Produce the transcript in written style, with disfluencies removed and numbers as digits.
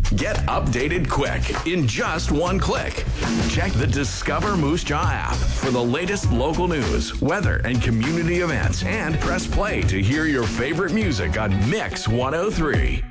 Get updated quick in just one click. Check the Discover Moose Jaw app for the latest local news, weather, and community events, and press play to hear your favorite music on Mix 103.